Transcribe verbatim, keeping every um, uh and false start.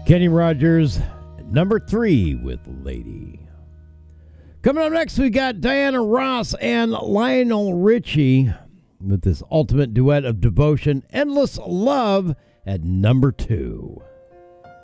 Kenny Rogers, number three with Lady. Coming up next, we got Diana Ross and Lionel Richie with this ultimate duet of devotion, Endless Love, at number two.